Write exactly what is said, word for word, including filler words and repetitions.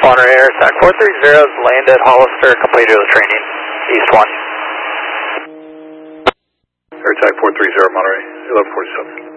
Monterey Air, S A C four three zero, landed Hollister, completed the training, East one. Air Attack four three zero, Monterey, eleven forty-seven.